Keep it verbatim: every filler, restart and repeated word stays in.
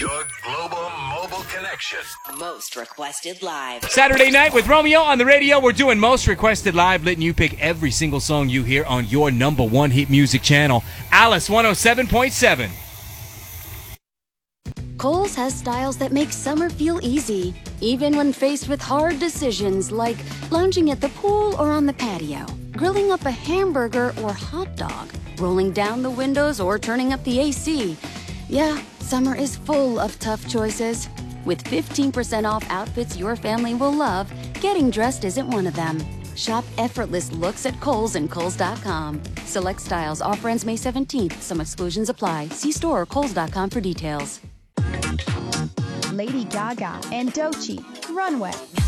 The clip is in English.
Your global mobile connection. Most Requested Live. Saturday night with Romeo on the radio. We're doing Most Requested Live, letting you pick every single song you hear on your number one hit music channel. Alice one oh seven point seven. Kohl's has styles that make summer feel easy, even when faced with hard decisions like lounging at the pool or on the patio, grilling up a hamburger or hot dog, rolling down the windows or turning up the A C. Yeah, summer is full of tough choices. With fifteen percent off outfits your family will love, getting dressed isn't one of them. Shop effortless looks at Kohl's and Kohl's dot com. Select styles. Offer ends May seventeenth. Some exclusions apply. See store or Kohl's dot com for details. Lady Gaga and Doechii, Runway.